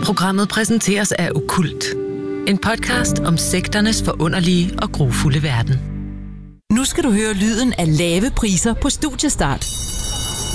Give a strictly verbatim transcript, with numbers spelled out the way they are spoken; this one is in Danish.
Programmet præsenteres af Okkult. En podcast om sekternes forunderlige og grufulde verden. Nu skal du høre lyden af lave priser på Studiestart.